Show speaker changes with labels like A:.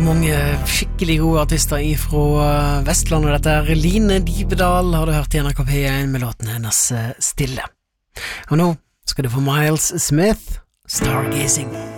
A: mange skikkelig gode artister fra Vestlandet. Dette er Line Dybedal, har du hørt i NRK P1 med låten hennes Stille. Og nå skal du få Miles Smith, Stargazing.